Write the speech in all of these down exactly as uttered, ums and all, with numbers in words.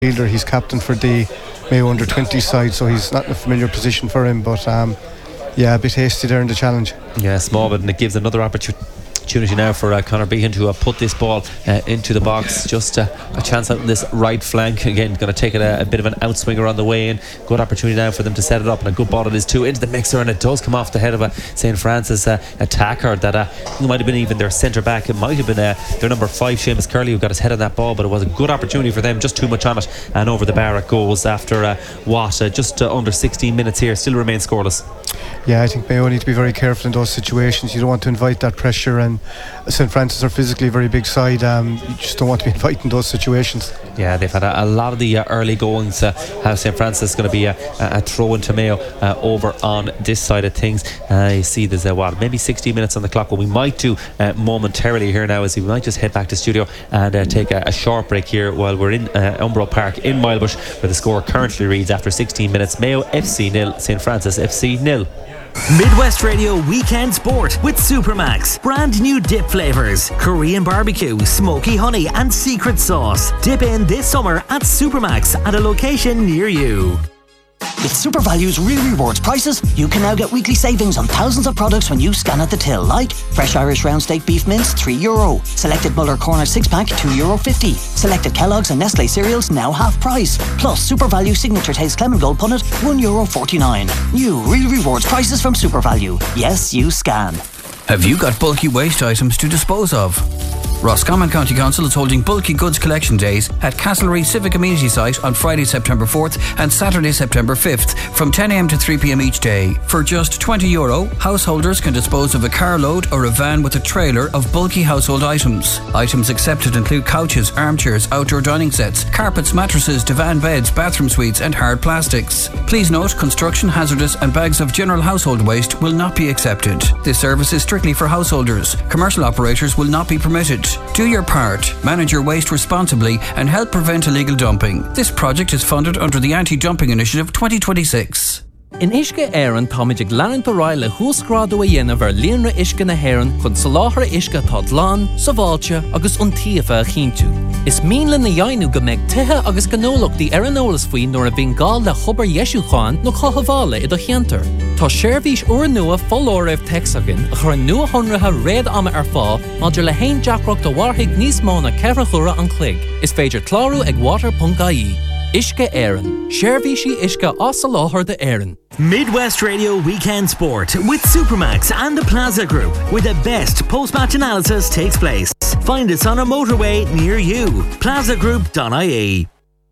midfielder. He's captain for the Mayo under twenty side, so he's not in a familiar position for him, but um, yeah, a bit hasty there in the challenge. Yeah, small, but it gives another opportunity opportunity now for uh, Conor Behan to uh, put this ball uh, into the box. Just uh, a chance out on this right flank. Again, going to take it a, a bit of an outswinger on the way in. Good opportunity now for them to set it up, and a good ball it is too into the mixer, and it does come off the head of a Saint Francis uh, attacker that uh, who might have been even their centre back. It might have been uh, their number five, Seamus Curley, who got his head on that ball, but it was a good opportunity for them. Just too much on it, and over the bar it goes after uh, what uh, just uh, under sixteen minutes here. Still remains scoreless. Yeah, I think Mayo need to be very careful in those situations. You don't want to invite that pressure, and Saint Francis are physically a very big side. Um, you just don't want to be inviting those situations. Yeah, they've had a, a lot of the uh, early goings. Uh, how Saint Francis is going to be a, a throw into Mayo uh, over on this side of things. Uh, you see there's uh, what, maybe sixty minutes on the clock. What we might do uh, momentarily here now is we might just head back to studio and uh, take a, a short break here while we're in uh, Umbro Park in Milebush, where the score currently reads after sixteen minutes: Mayo F C nil, Saint Francis F C nil. Midwest Radio Weekend Sport with Supermax. Brand new dip flavours: Korean barbecue, smoky honey and secret sauce. Dip in this summer at Supermax at a location near you. With SuperValue's Real Rewards prices, you can now get weekly savings on thousands of products when you scan at the till, like fresh Irish round steak beef mince, three euro. Selected Muller Corner six pack, two euro fifty. Selected Kellogg's and Nestle cereals, now half price. Plus SuperValue Signature Taste Clement Gold Punnet, one euro forty-nine. New Real Rewards prices from SuperValue. Yes, you scan. Have you got bulky waste items to dispose of? Roscommon County Council is holding Bulky Goods Collection Days at Castlereagh Civic Amenity Site on Friday, September fourth and Saturday, September fifth from ten a m to three p m each day. For just twenty euro, householders can dispose of a carload or a van with a trailer of bulky household items. Items accepted include couches, armchairs, outdoor dining sets, carpets, mattresses, divan beds, bathroom suites and hard plastics. Please note, construction, hazardous and bags of general household waste will not be accepted. This service is strictly for householders. Commercial operators will not be permitted. Do your part, manage your waste responsibly and help prevent illegal dumping. This project is funded under the Anti-Dumping Initiative twenty twenty-six. In Ishka Éireann táiméid leanúint a ráille húsgrádú a dhéanamh ar líonra Ishka na hÉireann chun soláthar Ishka tá dlán, saváilte agus iontaofa a chinntiú. Is míle na dhéanú go mbeidh tithe agus gnólachtaí ar an eolas faoi nuair a bhíonn gál le chubar Yesúcháin nó chothabhála i do cheantar. Tá seirbhís uair nua follóibh texagan a chur nua honratha réad ama ar fá maidir le haon deacracht a bharthaigh níos mó na ceithre chura an chloig. Is féidir clárú ag water dot I E. Ishka Éireann. Seirbhísí Ishka as soláthar de Éireann. Midwest Radio Weekend Sport with Supermax and the Plaza Group, where the best post-match analysis takes place. Find us on a motorway near you. plaza group dot I E.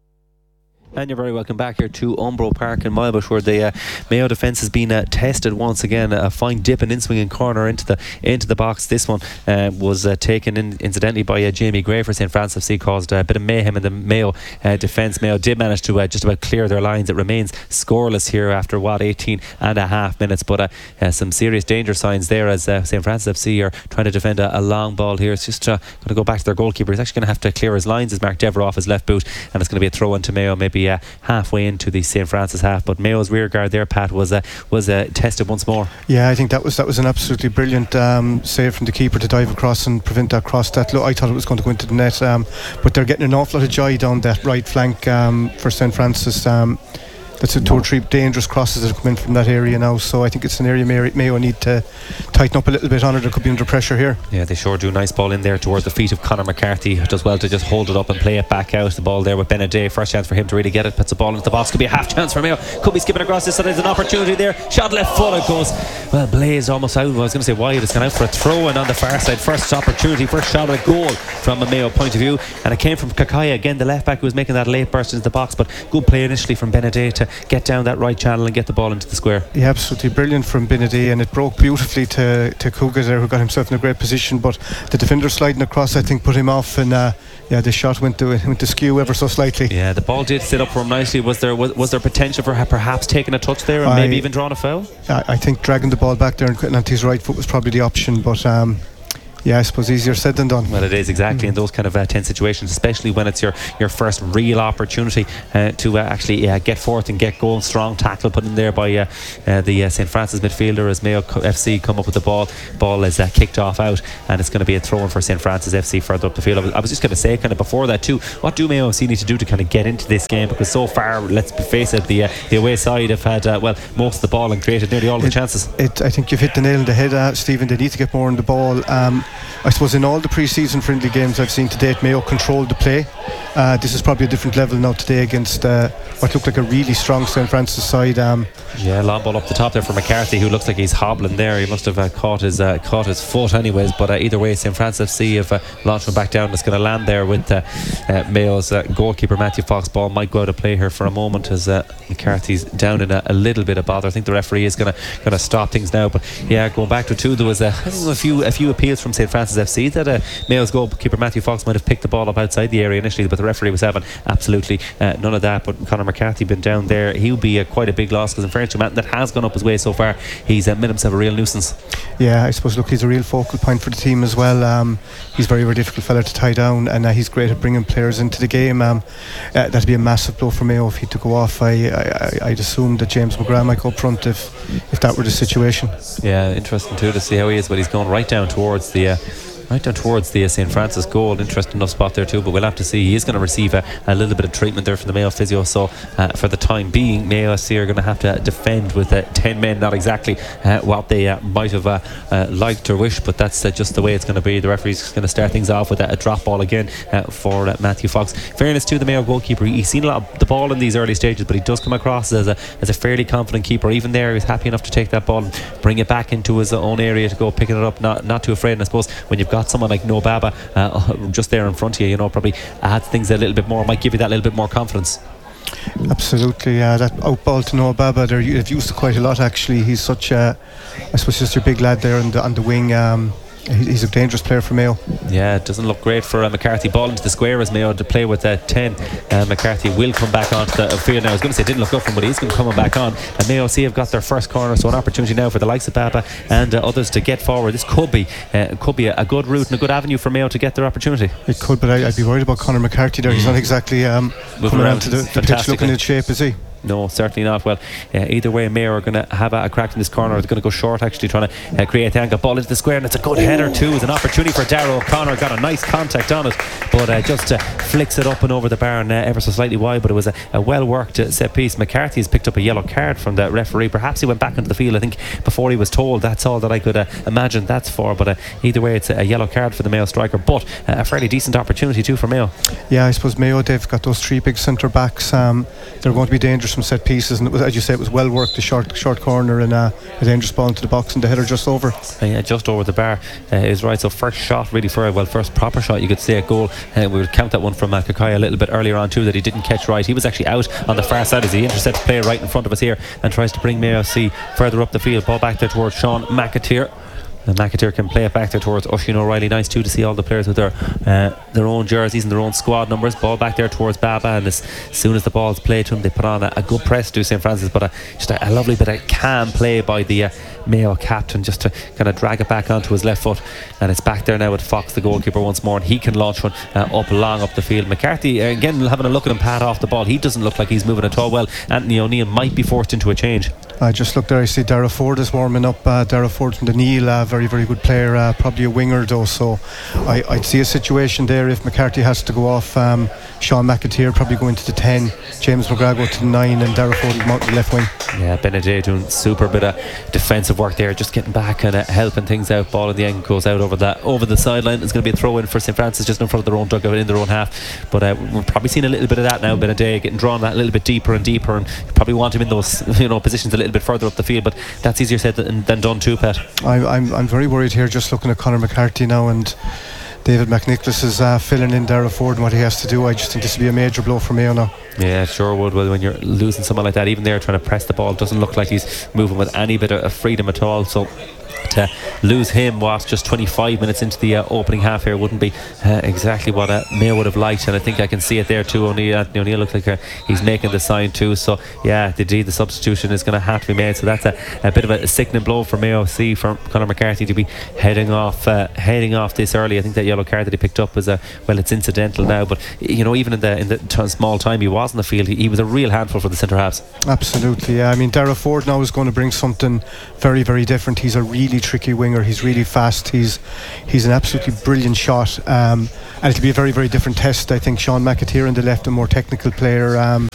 And you're very welcome back here to Umbro Park in Milebush, where the uh, Mayo defence has been uh, tested once again. A fine dip and in-swinging corner into the into the box. This one uh, was uh, taken in, incidentally by uh, Jamie Gray for Saint Francis F C, caused a bit of mayhem in the Mayo uh, defence. Mayo did manage to uh, just about clear their lines. It remains scoreless here after what, eighteen and a half minutes, but uh, uh, some serious danger signs there as uh, Saint Francis F C are trying to defend a, a long ball here. It's just uh, going to go back to their goalkeeper. He's actually going to have to clear his lines as Mark Dever off his left boot, and it's going to be a throw into Mayo, maybe Uh, halfway into the Saint Francis half. But Mayo's rear guard there, Pat, was uh, was uh, tested once more. Yeah, I think that was that was an absolutely brilliant um, save from the keeper to dive across and prevent that cross. That look, I thought it was going to go into the net, um, but they're getting an awful lot of joy down that right flank um, for Saint Francis. Um, That's a two or three dangerous crosses that have come in from that area now, so I think it's an area Mayo, Mayo need to tighten up a little bit on it. They could be under pressure here. Yeah, they sure do. Nice ball in there towards the feet of Conor McCarthy. Does well to just hold it up and play it back out. The ball there with Benaday. First chance for him to really get it. Puts the ball into the box. Could be a half chance for Mayo. Could be skipping across this, so there's an opportunity there. Shot left foot. It goes, well, Blaze almost out. I was going to say wide. It's gone out for a throw, and on the far side, first opportunity, first shot at a goal from a Mayo point of view, and it came from Kakaya again, the left back who was making that late burst into the box. But good play initially from Benaday to get down that right channel and get the ball into the square. Yeah, absolutely brilliant from Benaday, and it broke beautifully to to Cougar there, who got himself in a great position, but the defender sliding across I think put him off, and uh, yeah, the shot went to went to skew ever so slightly. Yeah, the ball did sit up for him nicely. Was there was, was there potential for perhaps taking a touch there and I, maybe even drawing a foul? I, I think dragging the ball back there and quitting onto his right foot was probably the option, but um, Yeah, I suppose easier said than done. Well, it is exactly mm. in those kind of uh, tense situations, especially when it's your, your first real opportunity uh, to uh, actually uh, get forth and get going. Strong tackle put in there by uh, uh, the uh, Saint Francis midfielder as Mayo F C come up with the ball. Ball is uh, kicked off out, and it's going to be a throw in for Saint Francis F C further up the field. I was, I was just going to say kind of before that too, what do Mayo F C need to do to kind of get into this game? Because so far, let's face it, the uh, the away side have had uh, well most of the ball and created nearly all of it, the chances. It, I think you've hit the nail on the head, uh, Stephen. They need to get more on the ball. Um, I suppose in all the pre-season friendly games I've seen to date, Mayo controlled the play. Uh, this is probably a different level now today against uh, what looked like a really strong Saint Francis side. Um, yeah, long ball up the top there for McCarthy, who looks like he's hobbling there. He must have uh, caught his uh, caught his foot anyways, but uh, either way, Saint Francis F C have uh, launched him back down. It's going to land there with uh, uh, Mayo's uh, goalkeeper Matthew Fox. Ball might go out of play here for a moment as uh, McCarthy's down in a, a little bit of bother. I think the referee is going to going to stop things now, but yeah, going back to two, there was uh, I think a few a few appeals from Saint Francis F C that uh, Mayo's goalkeeper Matthew Fox might have picked the ball up outside the area initially, but the referee was having absolutely uh, none of that. But Conor McCarthy been down there, he'll be uh, quite a big loss, because in fairness to a man that has gone up his way so far, he's uh, made himself a real nuisance. Yeah, I suppose look, he's a real focal point for the team as well. Um, he's a very very difficult fella to tie down, and uh, he's great at bringing players into the game. Um, uh, that'd be a massive blow for Mayo if he to go off. I, I, I'd assume that James McGrath might go up front if if that were the situation. Yeah, interesting too to see how he is, but he's going right down towards the uh, right down towards the uh, Saint Francis goal. Interesting enough spot there too, but we'll have to see. He is going to receive a, a little bit of treatment there from the Mayo physio, so uh, for the time being Mayo F C are going to have to defend with uh, ten men. Not exactly uh, what they uh, might have uh, uh, liked or wished, but that's uh, just the way it's going to be. The referee's going to start things off with a, a drop ball again uh, for uh, Matthew Fox. Fairness to the Mayo goalkeeper, he's seen a lot of the ball in these early stages, but he does come across as a, as a fairly confident keeper. Even there, he's happy enough to take that ball and bring it back into his own area to go picking it up, not, not too afraid. And I suppose when you've got someone like No Baba uh, just there in front of you, you know, probably adds things a little bit more, might give you that little bit more confidence. Absolutely, yeah. That outball to Noah Baba, they've used it quite a lot actually. He's such a, I suppose, just your big lad there on the, on the wing. Um, he's a dangerous player for Mayo. Yeah, it doesn't look great for uh, McCarthy. Ball into the square as Mayo to play with uh, ten. Uh, McCarthy will come back onto the field now. I was going to say it didn't look up for him, but he's going to come back on. And Mayo C have got their first corner, so an opportunity now for the likes of Baba and uh, others to get forward. This could be uh, could be a, a good route and a good avenue for Mayo to get their opportunity. It could, but I, I'd be worried about Conor McCarthy there. He's not exactly um, coming around to the, the pitch looking in shape, is he? No, certainly not. Well, uh, either way, Mayo are going to have a, a crack in this corner. They're going to go short, actually, trying to uh, create the angle. Ball into the square, and it's a good header too. It's an opportunity for Darragh O'Connor. Got a nice contact on it, but uh, just uh, flicks it up and over the bar and uh, ever so slightly wide. But it was a, a well worked uh, set piece. McCarthy has picked up a yellow card from the referee. Perhaps he went back into the field, I think, before he was told. That's all that I could uh, imagine that's for. But uh, either way, it's a, a yellow card for the Mayo striker, but uh, a fairly decent opportunity too for Mayo. Yeah, I suppose Mayo, they've got those three big centre backs. Um, they're going to be dangerous from set pieces, and it was, as you say, it was well worked, the short short corner and uh, a dangerous ball into the box and the header just over. Uh, yeah, just over the bar uh, is right. So first shot really for well, first proper shot you could say a goal. Uh, we would count that one from uh, Kakai a little bit earlier on too, that he didn't catch right. He was actually out on the far side as he intercepts player right in front of us here and tries to bring Mayo C further up the field. Ball back there towards Sean McAteer. And McAteer can play it back there towards Oisin O'Reilly. Nice too to see all the players with their uh, their own jerseys and their own squad numbers. Ball back there towards Baba, and as soon as the ball's played to him, they put on a, a good press to Saint Francis, but a, just a, a lovely bit of calm play by the uh, Mayo captain, just to kind of drag it back onto his left foot. And it's back there now with Fox, the goalkeeper, once more, and he can launch one uh, up long up the field. McCarthy, uh, again, having a look at him pad off the ball. He doesn't look like he's moving at all well. Anthony O'Neill might be forced into a change. I just looked there, I see Darragh Ford is warming up. uh, Darragh Ford from the Neil, uh, very very good player, uh, probably a winger though, so I, I'd see a situation there if McCarthy has to go off. um, Sean McAteer probably go into the ten, James McGrath go to the nine, and Darragh Ford will come out to the left wing. Yeah, Benedict doing super bit of defensive work there, just getting back and uh, helping things out. Ball in the end goes out over that over the sideline. It's going to be a throw in for Saint Francis just in front of their own dugout in their own half, but uh, we're probably seeing a little bit of that now. Benedict getting drawn that a little bit deeper and deeper, and you probably want him in those, you know, positions a little bit further up the field, but that's easier said than, than done too, Pat. I, I'm, I'm very worried here just looking at Conor McCarthy now, and David McNicholas is uh, filling in Darragh Ford and what he has to do. I just think this will be a major blow for Mayo now. Yeah, it sure would. Well, when you're losing someone like that, even there trying to press the ball, doesn't look like he's moving with any bit of freedom at all. So to lose him was just twenty-five minutes into the uh, opening half here wouldn't be uh, exactly what uh, Mayo would have liked, and I think I can see it there too. O'Neill, Anthony O'Neill looks like uh, he's making the sign too, so yeah, indeed the substitution is going to have to be made, so that's a, a bit of a sickening blow for Mayo F C, for Conor McCarthy to be heading off uh, heading off this early. I think that yellow card that he picked up was a, well, it's incidental now, but you know, even in the in the t- small time he was in the field, he, he was a real handful for the centre halves. Absolutely, yeah. I mean, Darragh Ford now is going to bring something very, very different. He's a really tricky winger. He's really fast. He's he's an absolutely brilliant shot, um, and it'll be a very, very different test. I think Sean McAteer on the left, a more technical player. Um,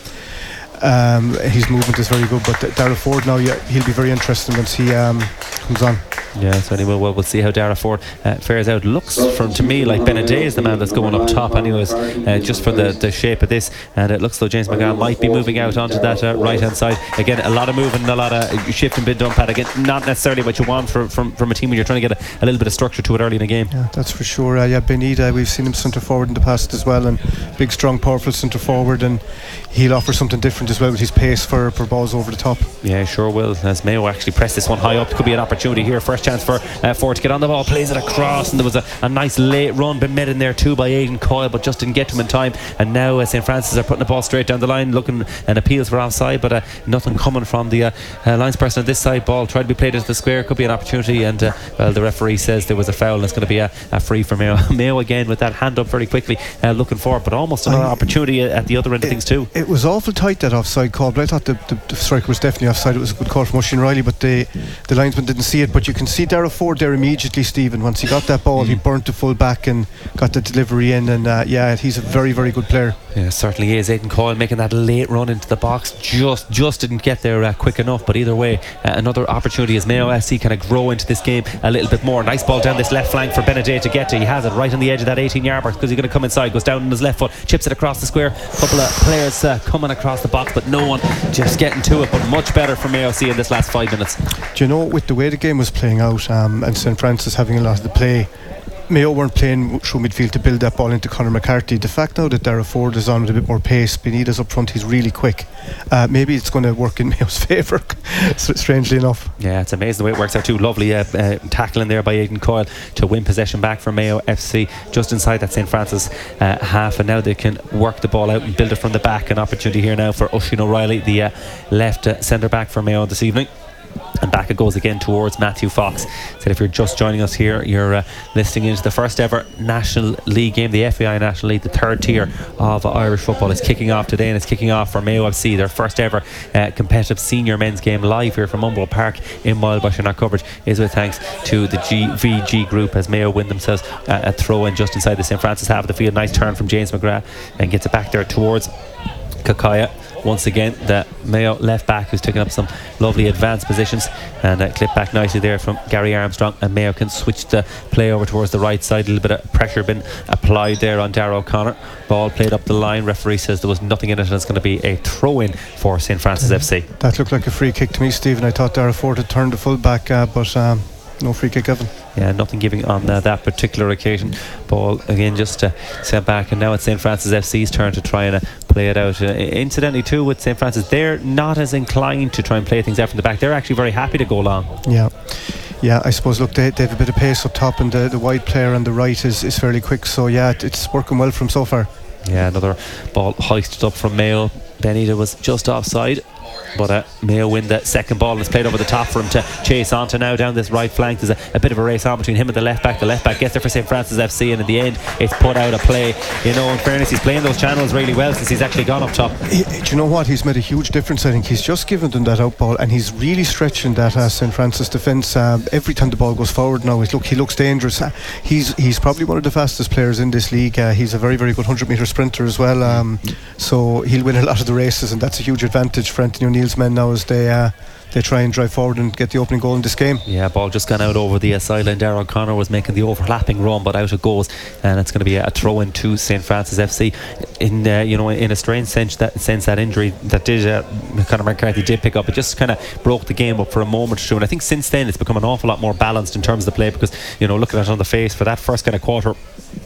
um, his movement is very good, but Darragh Ford now, yeah, he'll be very interesting once he um, comes on. Yeah, so anyway, well, we'll see how Darragh Ford uh, fares out. Looks from to me like Benaday is the man that's going up top anyways, uh, just for the, the shape of this, and it looks though James McGann might be moving out onto that uh, right hand side. Again, a lot of moving, a lot of shifting, bit dump pad. Again, not necessarily what you want for, from, from a team when you're trying to get a, a little bit of structure to it early in the game. Yeah, that's for sure. Uh, yeah, Benida, we've seen him centre forward in the past as well, and big, strong, powerful centre forward, and he'll offer something different as well with his pace for, for balls over the top. Yeah, sure will, as Mayo actually press this one high up. Could be an opportunity here. First chance for uh, Ford to get on the ball, plays it across, and there was a, a nice late run been made in there too by Aidan Coyle, but just didn't get to him in time. And now uh, Saint Francis are putting the ball straight down the line, looking and appeals for offside, but uh, nothing coming from the uh, uh, lines person on this side. Ball tried to be played into the square, could be an opportunity, and uh, well, the referee says there was a foul, and it's going to be a, a free for Mayo. Mayo again with that hand up very quickly, uh, looking for it, but almost another I, opportunity at the other end it, of things too. It was awful tight, that offside call, but I thought the, the, the striker was definitely offside. It was a good call from Oisin Riley, but the, the linesman didn't see it. But you can see Darragh Ford there immediately, Stephen. Once he got that ball, mm. he burnt the full back and got the delivery in, and uh, yeah, he's a very, very good player. Yeah, certainly is. Aidan Coyle making that late run into the box, just just didn't get there uh, quick enough, but either way, uh, another opportunity as Mayo F C kind of grow into this game a little bit more. Nice ball down this left flank for Benaday to get to. He has it right on the edge of that eighteen yard mark, because he's going to come inside, goes down on his left foot, chips it across the square. Couple of players uh, coming across the box, but no one just getting to it. But much better for Mayo F C in this last five minutes. Do you know, with the way the game was playing out, um, and Saint Francis having a lot of the play, Mayo weren't playing through midfield to build that ball into Conor McCarthy. The fact now that Darragh Ford is on with a bit more pace, Benida's up front, he's really quick. Uh, maybe it's going to work in Mayo's favour, strangely enough. Yeah, it's amazing the way it works out too. Lovely uh, uh, tackling there by Aidan Coyle to win possession back for Mayo F C just inside that Saint Francis uh, half, and now they can work the ball out and build it from the back. An opportunity here now for Oisin O'Reilly, the uh, left uh, centre back for Mayo this evening. And back it goes again towards Matthew Fox. So if you're just joining us here, you're uh, listening into the first ever National League game, the F A I National League, the third tier of uh, Irish football. It's kicking off today, and it's kicking off for Mayo F C, their first ever uh, competitive senior men's game, live here from Umbro Park in Moylebush. And our coverage is with thanks to the G V G group, as Mayo win themselves uh, a throw in just inside the Saint Francis half of the field. Nice turn from James McGrath, and gets it back there towards Kakaya. Once again, the Mayo left back, who's taking up some lovely advanced positions, and uh, clip back nicely there from Gary Armstrong, and Mayo can switch the play over towards the right side. A little bit of pressure been applied there on Darragh O'Connor. Ball played up the line. Referee says there was nothing in it, and it's going to be a throw in for Saint Francis F C. That looked like a free kick to me, Stephen. I thought Darragh Ford had turned the full back, uh, but um, no free kick given. Yeah, nothing giving on uh, that particular occasion. Ball again just uh, sent back, and now it's Saint Francis F C's turn to try and uh, play it out. Uh, incidentally too, with Saint Francis, they're not as inclined to try and play things out from the back. They're actually very happy to go long. Yeah, yeah. I suppose, look, they, they have a bit of pace up top, and the, the wide player on the right is, is fairly quick, so yeah, it, it's working well for him so far. Yeah, another ball hoisted up from Mayo. Benida was just offside, but uh, Mayo win the second ball, and it's played over the top for him to chase on to now down this right flank. There's a, a bit of a race on between him and the left back. The left back gets there for Saint Francis F C, and in the end it's put out a play. You know, in fairness, he's playing those channels really well since he's actually gone up top. He, do you know what? He's made a huge difference. I think he's just given them that out ball, and he's really stretching that uh, Saint Francis defence. Um, every time the ball goes forward now, he's, look, he looks dangerous. Uh, he's he's probably one of the fastest players in this league. Uh, he's a very, very good hundred metre sprinter as well. Um, so he'll win a lot of the races, and that's a huge advantage for Anthony O'Neill's men now as they uh, they try and drive forward and get the opening goal in this game. Yeah, ball just gone out over the uh, sideline. Darragh O'Connor was making the overlapping run, but out it goes, and it's going to be a, a throw in to Saint Francis F C. In uh, you know, in a strange sense, that sense that injury that did uh, Conor McCarthy did pick up, it just kind of broke the game up for a moment or two. And I think since then it's become an awful lot more balanced in terms of the play, because you know, looking at it on the face for that first kind of quarter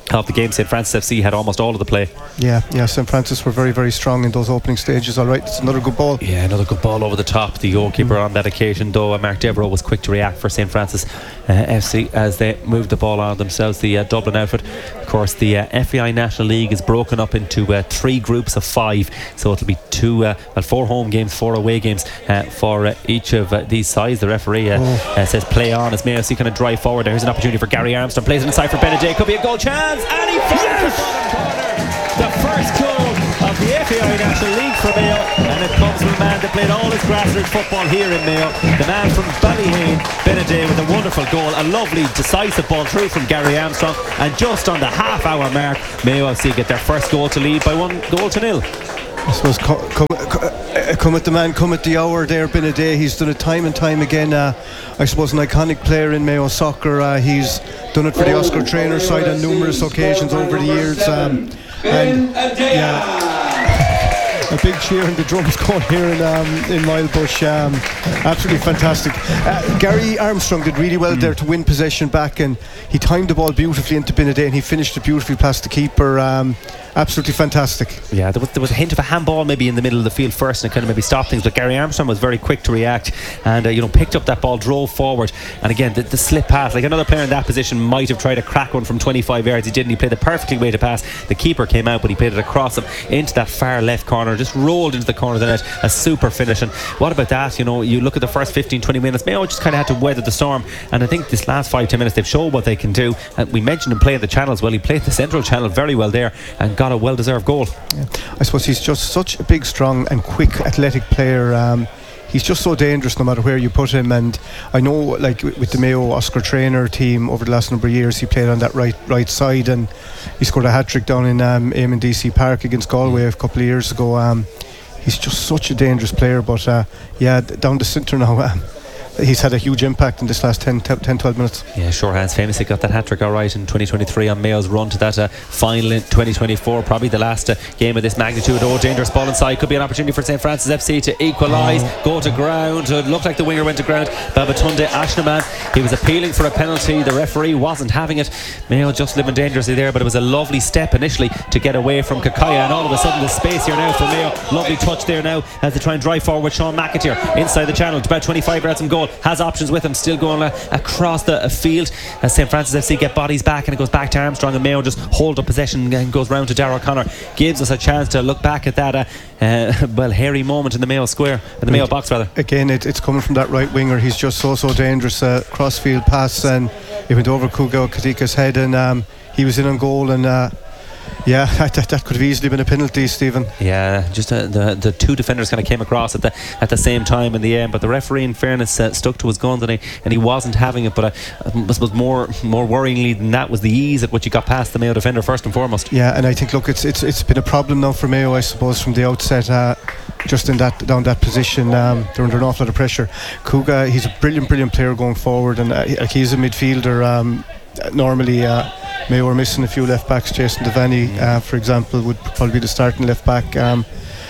of the game. Saint Francis F C had almost all of the play. Yeah, yeah. Saint Francis were very, very strong in those opening stages. All right, it's another good ball. Yeah, another good ball over the top. The goalkeeper mm. on that occasion, though, uh, Mark Devereaux was quick to react for Saint Francis uh, F C as they moved the ball on themselves. The uh, Dublin outfit, of course, the uh, F A I National League is broken up into uh, three groups of five, so it'll be two, uh, well, four home games, four away games uh, for uh, each of uh, these sides. The referee uh, oh. uh, says play on as Mayo F C kind of drive forward. There's an opportunity for Gary Armstrong, plays it inside for Beneday. Could be a goal chance, and he fires the bottom corner. The first goal of the F A I National League for Mayo, and it comes from a man that played all his grassroots football here in Mayo, the man from Ballyhane, Beneday, with a wonderful goal, a lovely decisive ball through from Gary Armstrong, and just on the half hour mark, Mayo F C get their first goal to lead by one goal to nil. I suppose come, come, come at the man, come at the hour there, Beneday. He's done it time and time again. Uh, I suppose an iconic player in Mayo soccer. Uh, he's done it for the Oscar Traynor side on numerous occasions over the years. Um, and yeah, a big cheer and the drums going here in um, in Milebush. Um, absolutely fantastic. Uh, Gary Armstrong did really well mm. there to win possession back, and he timed the ball beautifully into Beneday, and he finished it beautifully past the keeper. Um, Absolutely fantastic. Yeah, there was, there was a hint of a handball maybe in the middle of the field first, and it kind of maybe stopped things, but Gary Armstrong was very quick to react and uh, you know, picked up that ball, drove forward, and again the, the slip pass, like another player in that position might have tried to crack one from twenty-five yards. He didn't. He played the perfectly way to pass. The keeper came out, but he played it across him into that far left corner, just rolled into the corner of the net. A super finish. And what about that? You know, you look at the first fifteen, twenty minutes, Mayo just kind of had to weather the storm, and I think this last five, ten minutes they've shown what they can do. And we mentioned him playing the channels well. He played the central channel very well there and got a well-deserved goal. Yeah. I suppose he's just such a big, strong and quick athletic player. Um, he's just so dangerous no matter where you put him, and I know like with the Mayo Oscar Traynor team over the last number of years he played on that right right side, and he scored a hat-trick down in um, Eamon D C Park against Galway a couple of years ago. Um, he's just such a dangerous player, but uh, yeah, down the centre now, um, he's had a huge impact in this last ten, twelve minutes. Yeah, sure has. Famously got that hat-trick all right in twenty twenty-three on Mayo's run to that uh, final in twenty twenty-four. Probably the last uh, game of this magnitude. Oh, dangerous ball inside. Could be an opportunity for Saint Francis F C to equalise, oh. go to ground. It looked like the winger went to ground. Babatunde Ashnaman, he was appealing for a penalty. The referee wasn't having it. Mayo just living dangerously there, but it was a lovely step initially to get away from Kakaya, and all of a sudden the space here now for Mayo. Lovely touch there now as they try and drive forward. Sean McAteer inside the channel, about twenty-five yards from goal, has options with him, still going uh, across the uh, field as Saint Francis F C get bodies back, and it goes back to Armstrong, and Mayo just hold up possession and goes round to Darragh O'Connor. Gives us a chance to look back at that uh, uh, well, hairy moment in the Mayo square, in the Mayo box rather. Again, it, it's coming from that right winger. He's just so so dangerous. Uh, crossfield pass, and he went over Kugo Kadika's head, and um, he was in on goal, and uh, yeah, that, that could have easily been a penalty, Stephen. Yeah, just uh, the the two defenders kind of came across at the at the same time in the end, but the referee, in fairness, uh, stuck to his guns, and he and he wasn't having it. But uh, I suppose more more worryingly than that was the ease at which he got past the Mayo defender first and foremost. Yeah, and I think look, it's it's it's been a problem now for Mayo, I suppose, from the outset. Uh, just in that down that position, um, they're under an awful lot of pressure. Kuga, he's a brilliant, brilliant player going forward, and uh, he, he's a midfielder. Um, normally. Uh, Mayo were missing a few left backs. Jason Devaney, uh, for example, would probably be the starting left back. Um,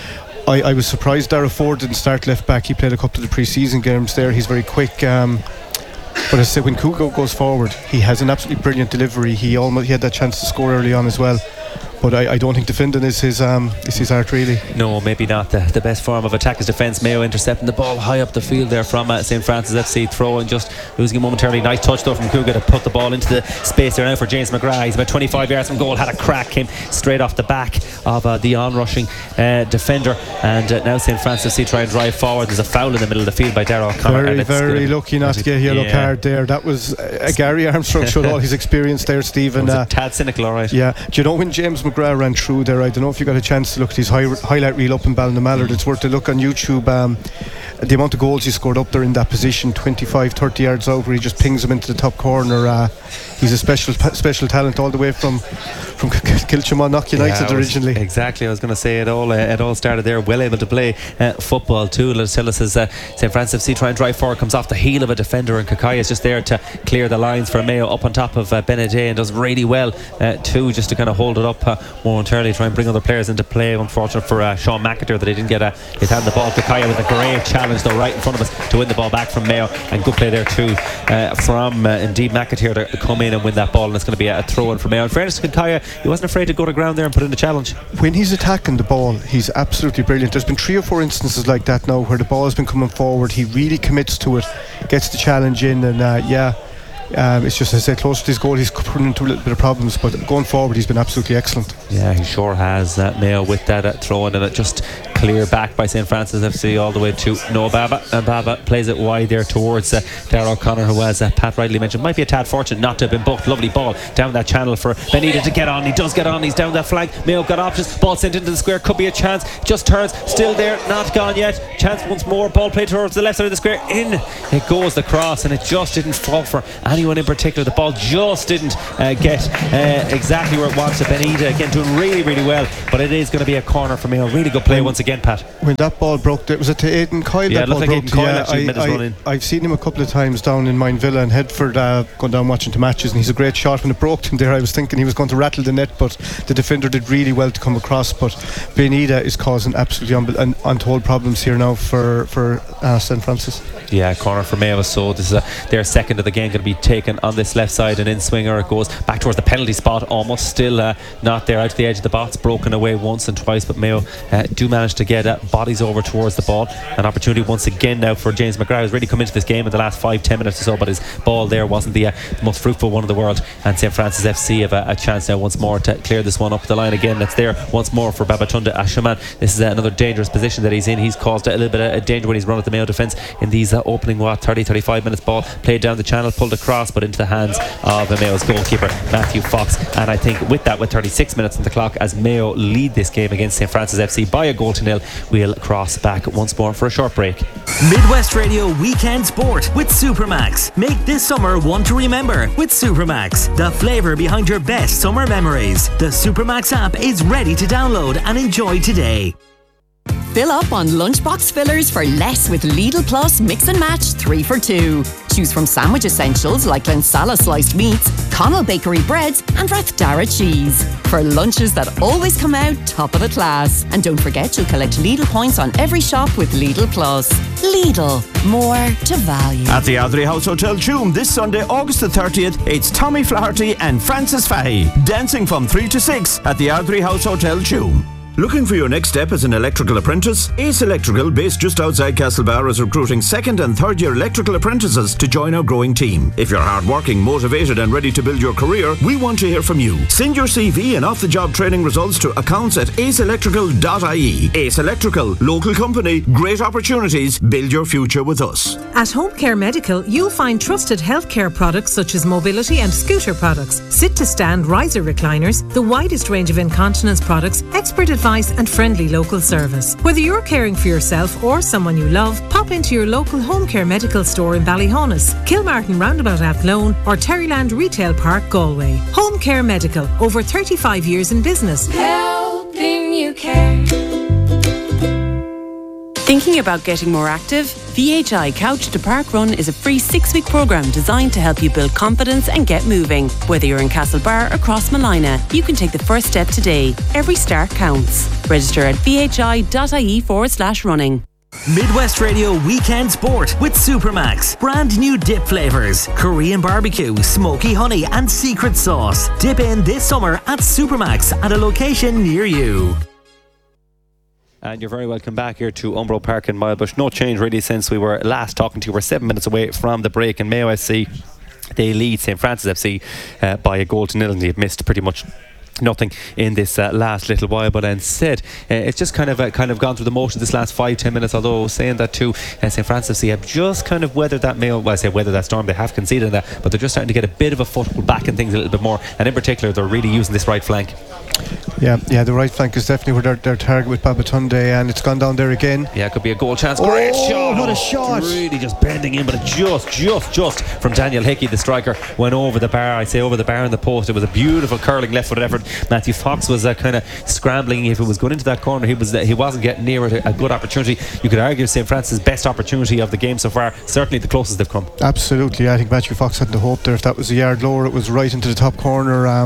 I, I was surprised Dara Ford didn't start left back. He played a couple of the pre-season games there. He's very quick. Um, but as I said, when Kugo goes forward, he has an absolutely brilliant delivery. He almost he had that chance to score early on as well. But I, I don't think defending is his um, is his art really. No, maybe not. The, the best form of attack is defence. Mayo intercepting the ball high up the field there from uh, Saint Francis F C, throw and just losing it momentarily. Nice touch though from Kuga to put the ball into the space there now for James McGrath. He's about twenty-five yards from goal, had a crack, came straight off the back of uh, the onrushing uh, defender, and uh, now Saint Francis F C try and drive forward. There's a foul in the middle of the field by Darragh O'Connor. Very, very lucky not to get a yellow yeah. card there. That was uh, Gary Armstrong showed all his experience there, Stephen. Was uh, a tad cynical, alright. Yeah, do you know when James McGrath ran through there, I don't know if you got a chance to look at his high, highlight reel up in Ballina-Mallard. It's worth a look on YouTube. Um, the amount of goals he scored up there in that position, twenty-five, thirty yards out, where he just pings him into the top corner. Uh, he's a special special talent all the way from from Kilchimon United yeah, originally. Exactly, I was going to say it all. Uh, it all started there. Well able to play uh, football too. Let's tell us as uh, Saint Francis F C try and drive forward, comes off the heel of a defender, and Kakaya is just there to clear the lines for Mayo up on top of uh, Beneday, and does really well uh, too, just to kind of hold it up uh, momentarily, try and bring other players into play. Unfortunate for uh, Sean McAteer that he didn't get a his hand on the ball. Kakaya with a great challenge challenge though right in front of us to win the ball back from Mayo, and good play there too uh, from uh, indeed McAteer to come in and win that ball, and it's going to be a, a throw in for Mayo. In fairness to Kinkaya, he wasn't afraid to go to ground there and put in the challenge. When he's attacking the ball, he's absolutely brilliant. There's been three or four instances like that now where the ball has been coming forward, he really commits to it, gets the challenge in, and uh, yeah Um, it's just, as I say, close to his goal, he's put into a little bit of problems, but going forward, he's been absolutely excellent. Yeah, he sure has. Uh, Mayo with that uh, throw in, and it just clear back by Saint Francis F C all the way to Noah Baba. And Baba plays it wide there towards uh, Darragh O'Connor, who, as uh, Pat rightly mentioned, might be a tad fortunate not to have been booked. Lovely ball down that channel for Benita to get on. He does get on, he's down that flank. Mayo got options, ball sent into the square, could be a chance, just turns, still there, not gone yet. Chance once more, ball played towards the left side of the square, in it goes the cross, and it just didn't fall for anyone in particular. The ball just didn't uh, get uh, exactly where it wants to. Benita again doing really really well, but it is going to be a corner for Mayo. Really good play when, once again, Pat. When that ball broke, was it to Aidan Coyle? Yeah, that it looked ball like Aidan Coyle yeah, actually I, made his I, run in. I've seen him a couple of times down in Mine Villa and Headford, uh, going down watching the matches, and he's a great shot. When it broke him there, I was thinking he was going to rattle the net, but the defender did really well to come across. But Benita is causing absolutely un- un- untold problems here now for, for uh, Saint Francis. Yeah, corner for Mayo. So this is a, their second of the game, going to be taken on this left side, and in swinger it goes back towards the penalty spot, almost still uh, not there, out to the edge of the box, broken away once and twice, but Mayo uh, do manage to get uh, bodies over towards the ball. An opportunity once again now for James McGrath, who's really come into this game in the last five ten minutes or so, but his ball there wasn't the, uh, the most fruitful one in the world, and Saint Francis F C have a, a chance now once more to clear this one up the line again. That's there once more for Babatunde Ashaman. This is uh, another dangerous position that he's in. He's caused a little bit of danger when he's run at the Mayo defence in these uh, opening what thirty thirty-five minutes. Ball played down the channel, pulled across, but into the hands of the Mayo's goalkeeper Matthew Fox. And I think with that, with thirty-six minutes on the clock, as Mayo lead this game against Saint Francis F C by a goal to nil, we'll cross back once more for a short break. Midwest Radio Weekend Sport with Supermax. Make this summer one to remember with Supermax, the flavour behind your best summer memories. The Supermax app is ready to download and enjoy today. Fill up on lunchbox fillers for less with Lidl Plus Mix and Match three for two. Choose from sandwich essentials like Glensala sliced meats, Connell Bakery breads and Rathdara cheese. For lunches that always come out top of the class. And don't forget you'll collect Lidl points on every shop with Lidl Plus. Lidl, more to value. At the Ardrey House Hotel Tuam this Sunday, August the thirtieth, it's Tommy Flaherty and Francis Fahy dancing from three to six at the Ardrey House Hotel Tuam. Looking for your next step as an electrical apprentice? Ace Electrical, based just outside Castlebar, is recruiting second and third year electrical apprentices to join our growing team. If you're hardworking, motivated and ready to build your career, we want to hear from you. Send your C V and off-the-job training results to accounts at ace electrical dot I E. Ace Electrical, local company, great opportunities, build your future with us. At Home Care Medical, you'll find trusted healthcare products such as mobility and scooter products, sit-to-stand riser recliners, the widest range of incontinence products, expert advice and friendly local service. Whether you're caring for yourself or someone you love, pop into your local Home Care Medical store in Ballyhonus, Kilmartin Roundabout Athlone or Terryland Retail Park, Galway. Home Care Medical, over thirty-five years in business. Helping you care. Thinking about getting more active? V H I Couch to Park Run is a free six-week programme designed to help you build confidence and get moving. Whether you're in Castlebar or Crossmalina, you can take the first step today. Every start counts. Register at vhi.ie forward slash running. Midwest Radio Weekend Sport with Supermax. Brand new dip flavours. Korean barbecue, smoky honey and secret sauce. Dip in this summer at Supermax at a location near you. And you're very welcome back here to Umbro Park in Milebush. No change really since we were last talking to you. We're seven minutes away from the break, and Mayo F C, they lead Saint Francis F C uh, by a goal to nil, and they've missed pretty much nothing in this uh, last little while. But instead uh, it's just kind of uh, kind of gone through the motions this last five ten minutes, although saying that too, uh, Saint Francis F C have just kind of weathered that Mayo, well I say weathered that storm, they have conceded that, but they're just starting to get a bit of a foothold back in things a little bit more, and in particular they're really using this right flank. Yeah, yeah, the right flank is definitely where their, their target with Babatunde, and it's gone down there again. Yeah, it could be a goal chance. Great oh, shot! What a shot! Really just bending in, but it just, just, just from Daniel Hickey, the striker, went over the bar. I say over the bar and the post. It was a beautiful curling left-footed effort. Matthew Fox was uh, kind of scrambling. If it was going into that corner, he was uh, he wasn't getting near it. A good opportunity. You could argue Saint Francis' best opportunity of the game so far. Certainly the closest they've come. Absolutely, I think Matthew Fox had the hope there. If that was a yard lower, it was right into the top corner. Um,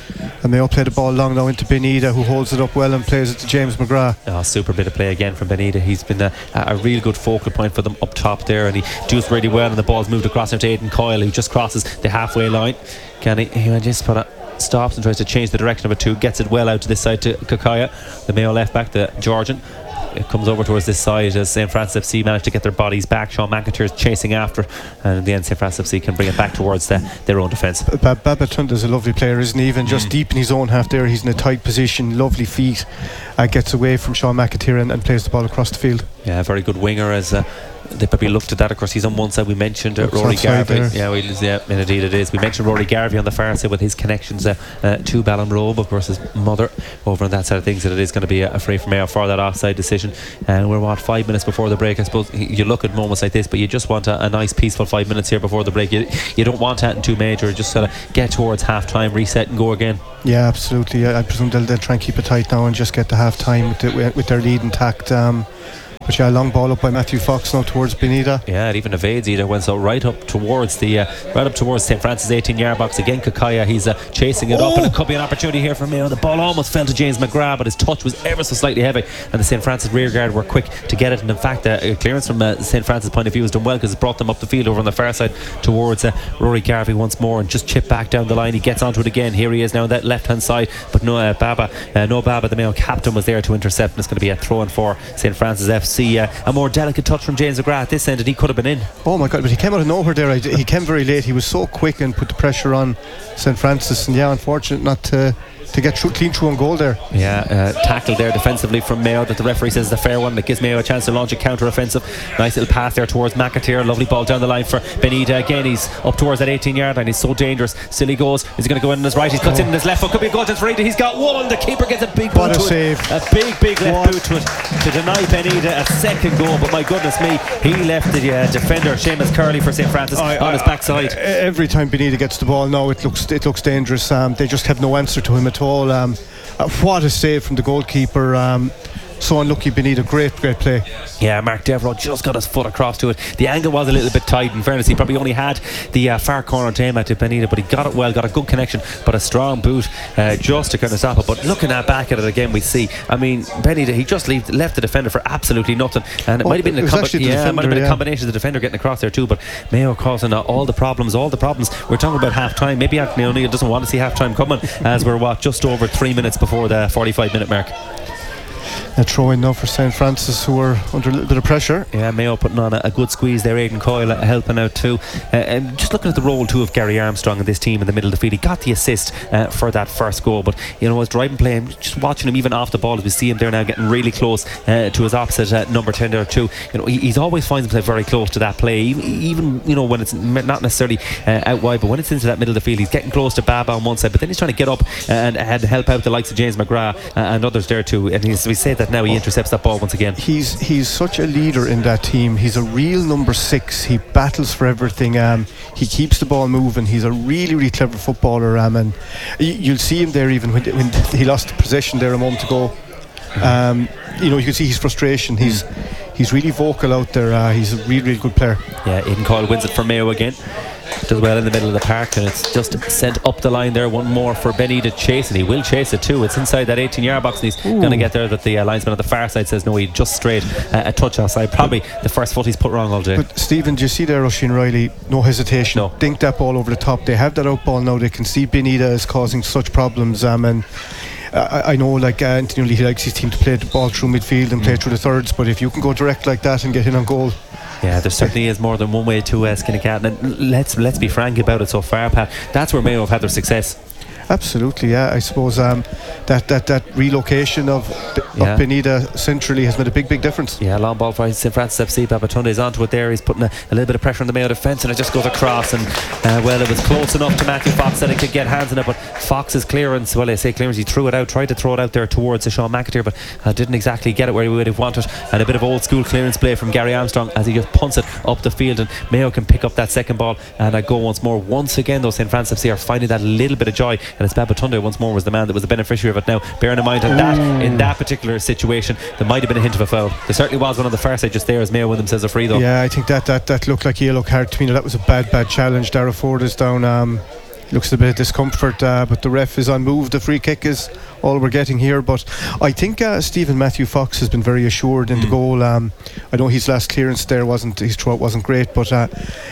And Mayo play the ball long now into Benita, who holds it up well and plays it to James McGrath. Oh, super bit of play again from Benita. He's been a, a real good focal point for them up top there, and he does really well, and the ball's moved across into Aidan Coyle, who just crosses the halfway line. Can he, he just put a stops and tries to change the direction of it too, gets it well out to this side to Kakaya, the Mayo left back, the Georgian. It comes over towards this side as Saint Francis F C managed to get their bodies back. Sean McIntyre's chasing after, and in the end Saint Francis F C can bring it back towards the, their own defence. Babatunde is a lovely player, isn't he? Even just mm. deep in his own half there, he's in a tight position, lovely feet, uh, gets away from Sean McIntyre and, and plays the ball across the field. Yeah, very good winger. As uh, they probably looked at that. Of course, he's on one side. We mentioned uh, Rory Garvey. Yeah, we, yeah, indeed it is. We mentioned Rory Garvey on the far side with his connections uh, uh, to Ballinrobe, of course, his mother over on that side of things. That it is going to be a, a free from Mayo for that offside decision. And uh, we're what five minutes before the break. I suppose you look at moments like this, but you just want a, a nice, peaceful five minutes here before the break. You you don't want that too major. Just sort of get towards half time, reset, and go again. Yeah, absolutely. I, I presume they'll, they'll try and keep it tight now and just get to half time with, the, with their lead intact. Um, But yeah, long ball up by Matthew Fox now towards Benita. Yeah, it even evades either. Went so right up towards the uh, right up towards Saint Francis eighteen yard box again. Kakaya, he's uh, chasing it oh. up, and it could be an opportunity here for Mayo. The ball almost fell to James McGrath, but his touch was ever so slightly heavy, and the Saint Francis rear guard were quick to get it. And in fact, uh, a clearance from uh, Saint Francis' point of view was done well, because it brought them up the field over on the far side towards uh, Rory Garvey once more, and just chipped back down the line. He gets onto it again. Here he is now on that left hand side, but no uh, Baba, uh, no Baba, the Mayo captain, was there to intercept, and it's going to be a throw in for Saint Francis F C. Uh, a more delicate touch from James McGrath at this end, and he could have been in. Oh my God, but he came out of nowhere there. He came very late. He was so quick and put the pressure on Saint Francis, and yeah, unfortunate not to to get through, clean through on goal there. Yeah, uh, tackle there defensively from Mayo that the referee says is a fair one, that gives Mayo a chance to launch a counter offensive. Nice little pass there towards McIntyre. Lovely ball down the line for Benita. Again, he's up towards that eighteen yard line. He's so dangerous. Still he goes. Is he going to go in on his right? He cuts oh. in on his left foot. Could be a goal to Benita. He's got one. The keeper gets a big boot what a to save. it. A big, big left what? boot to it to deny Benita a second goal. But my goodness me, he left the uh, defender Seamus Curley for Saint Francis I, on I, his backside. Every time Benita gets the ball now, it looks it looks dangerous. Um, they just have no answer to him at all. Um, Uh, what a save from the goalkeeper. Um, so unlucky Benita. Great, great play. Yeah, Mark Devereux just got his foot across to it. The angle was a little bit tight, in fairness. He probably only had the uh, far corner to aim at to Benita, but he got it well, got a good connection, but a strong boot uh, just to kind of stop it. But looking at back at it again, we see, I mean, Benita, he just leave, left the defender for absolutely nothing, and it oh, might have been, a, com- yeah, defender, might have been yeah. a combination of the defender getting across there too, but Mayo causing uh, all the problems, all the problems. We're talking about half time. Maybe Anthony O'Neill doesn't want to see half time coming, as we're what, just over three minutes before the forty-five minute mark. A throw in now for Saint Francis, who are under a little bit of pressure. Yeah, Mayo putting on a, a good squeeze there. Aidan Coyle uh, helping out too. Uh, and just looking at the role too of Gary Armstrong in this team in the middle of the field, he got the assist uh, for that first goal. But you know, as driving play, just watching him even off the ball, as we see him there now getting really close uh, to his opposite uh, number ten there too. You know, he, he's always finds himself very close to that play, even, even you know when it's not necessarily uh, out wide, but when it's into that middle of the field, he's getting close to Baba on one side, but then he's trying to get up and, and help out the likes of James McGrath uh, and others there too. And he's, we say that now he intercepts that ball once again. He's he's such a leader in that team. He's a real number six. He battles for everything. Um, he keeps the ball moving. He's a really really clever footballer. Um, and you'll see him there even when, when he lost possession there a moment ago. Um, you know, you can see his frustration. He's he's really vocal out there. Uh, he's a really really good player. Yeah, Aidan Coyle wins it for Mayo again. Does well in the middle of the park, and it's just sent up the line there. One more for Benny to chase, and he will chase it too. It's inside that eighteen yard box, and he's going to get there, but the uh, linesman on the far side says no, he just straight uh, a touch outside. Probably the first foot he's put wrong all day. But Stephen, do you see there Oisin Riley? No hesitation. No. Dink that ball over the top. They have that out ball now. They can see Benita is causing such problems. Um, and uh, I know like uh, Anthony Lee likes his team to play the ball through midfield and play through the thirds, but if you can go direct like that and get in on goal. Yeah, there certainly is more than one way to uh, skin a cat, and let's let's be frank about it so far, Pat. That's where Mayo have had their success. Absolutely, yeah. I suppose um, that, that that relocation of, yeah. of Benita centrally has made a big, big difference. Yeah, long ball for Saint Francis F C. Babatunde is onto it there. He's putting a, a little bit of pressure on the Mayo defence, and it just goes across. And uh, well, it was close enough to Matthew Fox that he could get hands on it, but Fox's clearance, well, I say clearance, he threw it out, tried to throw it out there towards uh, Sean McIntyre, but uh, didn't exactly get it where he would have wanted. And a bit of old school clearance play from Gary Armstrong as he just punts it up the field, and Mayo can pick up that second ball and uh, go once more. Once again, though, Saint Francis F C are finding that little bit of joy, and it's Babatunde once more was the man that was the beneficiary of it. Now, bearing in mind that in that particular situation there might have been a hint of a foul. There certainly was one on the far side just there as Mayo win themselves a free though. Yeah, I think that that, that looked like a yellow card to me. That was a bad bad challenge. Dara Ford is down um, looks a bit of discomfort, uh, but the ref is on move. The free kick is all we're getting here, but I think uh, Stephen Matthew Fox has been very assured in mm. the goal. um, I know his last clearance there wasn't, his throw wasn't great, but uh,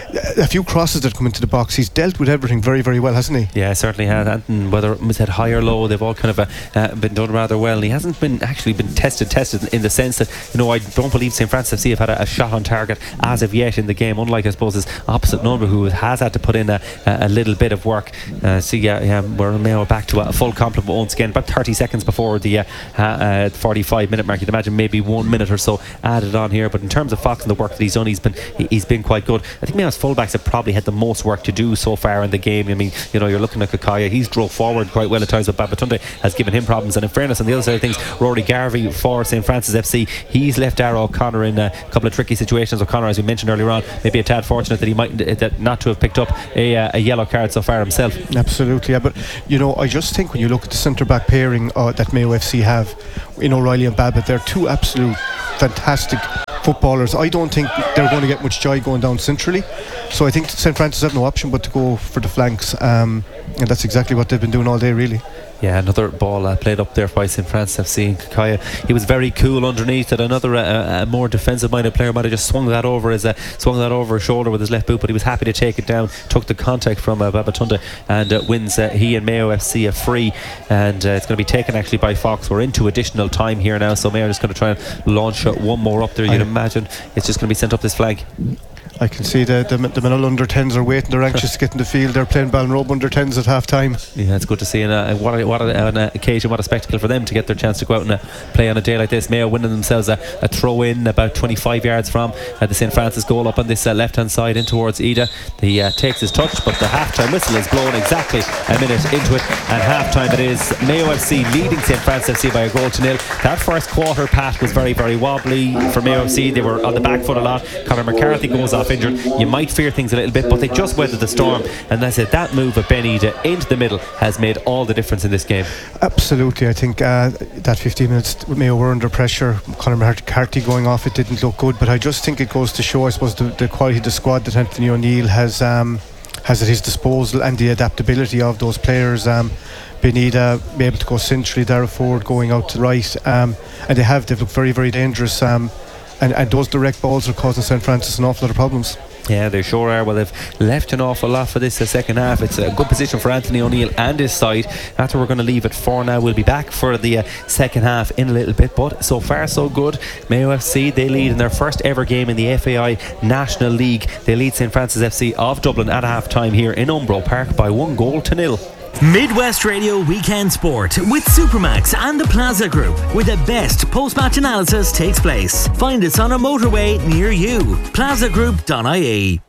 a few crosses that come into the box, he's dealt with everything very very well, hasn't he? Yeah, certainly has. And whether it's at high or low, they've all kind of uh, uh, been done rather well. And he hasn't been actually been tested tested in the sense that, you know, I don't believe Saint Francis F C have had a, a shot on target as of yet in the game, unlike I suppose his opposite number, who has had to put in a, a little bit of work. Uh, so yeah, yeah, we're now back to a full complement once again, about thirty seconds before the uh, uh, forty-five minute mark. You'd imagine maybe one minute or so added on here, but in terms of Fox and the work that he's done, he's been he's been quite good. I think Mayo's fullbacks have probably had the most work to do so far in the game. I mean, you know, you're looking at Kakaya, he's drove forward quite well at times, but Babatunde has given him problems. And in fairness, on the other side of things, Rory Garvey for Saint Francis F C, he's left Darragh O'Connor in a couple of tricky situations. O'Connor, as we mentioned earlier on, maybe a tad fortunate that he might that not to have picked up a, uh, a yellow card so far himself. Absolutely, yeah. But you know, I just think when you look at the centre back pairing uh, that Mayo F C have, in O'Reilly and Babbitt, they're two absolute fantastic footballers. I don't think they're going to get much joy going down centrally, so I think Saint Francis have no option but to go for the flanks, um, and that's exactly what they've been doing all day, really. Yeah, another ball uh, played up there by Saint Francis F C. And Kakaya, he was very cool underneath it. Another uh, a more defensive minded player might have just swung that over his uh, swung that over his shoulder with his left boot, but he was happy to take it down, took the contact from uh, Babatunde, and uh, wins uh, he and Mayo F C a free. And uh, it's going to be taken actually by Fox. We're into additional time here now, so Mayo is going to try and launch uh, one more up there. You'd I imagine it's just going to be sent up this flank. I can see the the, the Manila under tens are waiting. They're anxious to get in the field. They're playing Ballinrobe under tens at half time. Yeah, it's good to see. And uh, what, a, what a, an occasion, what a spectacle for them to get their chance to go out and uh, play on a day like this. Mayo winning themselves a, a throw in about twenty-five yards from uh, the Saint Francis goal up on this uh, left hand side in towards Ida. He uh, takes his touch, but the half time whistle is blown exactly a minute into it. And half time it is Mayo F C leading Saint Francis F C by a goal to nil. That first quarter, Pat, was very very wobbly for Mayo F C. They were on the back foot a lot. Conor McCarthy goes off injured. You might fear things a little bit, but they just weathered the storm. And I said that move of Ben Ida into the middle has made all the difference in this game. Absolutely. I think uh, that fifteen minutes Mayo were under pressure. Conor McCarthy going off, it didn't look good, but I just think it goes to show, I suppose, the, the quality of the squad that Anthony O'Neill has um, has at his disposal, and the adaptability of those players. um, Benida be able to go centrally, Darragh Ford going out to the right, um, and they have they've looked very very dangerous, um, and, and those direct balls are causing Saint Francis an awful lot of problems. Yeah, they sure are. Well, they've left an awful lot for this uh, second half. It's a good position for Anthony O'Neill and his side. That's where we're going to leave it for now. We'll be back for the uh, second half in a little bit, but so far so good. Mayo F C, they lead in their first ever game in the F A I National League. They lead Saint Francis F C of Dublin at half time here in Umbro Park by one goal to nil. Midwest Radio Weekend Sport with Supermax and the Plaza Group, where the best post-match analysis takes place. Find us on a motorway near you. plaza group dot I E.